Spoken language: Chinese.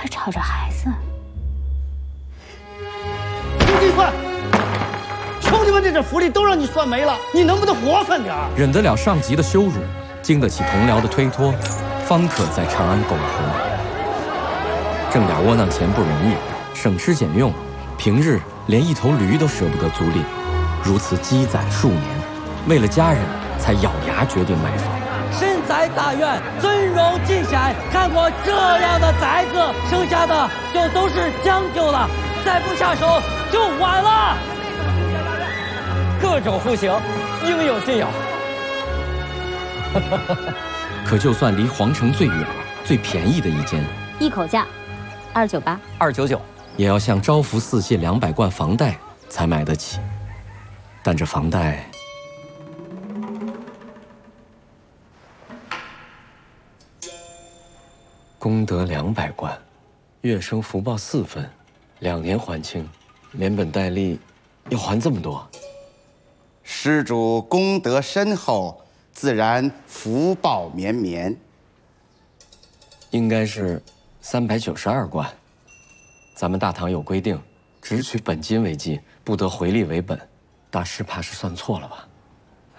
还吵着孩子。 不计算，兄弟们这点福利都让你算没了，你能不能活分点儿？ 忍得了上级的羞辱，经得起同僚的推脱，方可在长安苟活。挣点窝囊钱不容易，省吃俭用，平日连一头驴都舍不得租赁，如此积攒数年，为了家人才咬牙决定买房。 身在大院，尊荣尽显。看我这样的崽子，剩下的就都是将就了，再不下手就晚了。各种户型，应有尽有。 可就算离皇城最远、最便宜的一间， 一口价，298。 299， 也要向招福寺借200贯房贷才买得起。但这房贷，功德200贯，月生福报4分，2年还清，连本带利要还这么多。 施主功德深厚，自然福报绵绵。 应该是392贯。咱们大唐有规定，只取本金为计，不得回利为本。大师怕是算错了吧？